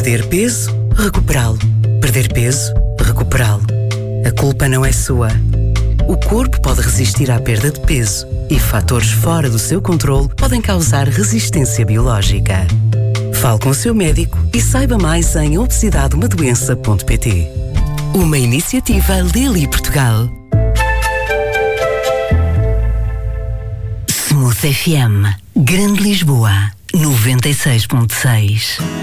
Perder peso, recuperá-lo. Perder peso, recuperá-lo. A culpa não é sua. O corpo pode resistir à perda de peso e fatores fora do seu controle podem causar resistência biológica. Fale com o seu médico e saiba mais em obesidadeumadoença.pt. Uma iniciativa Lilly Portugal. Smooth FM, Grande Lisboa, 96.6.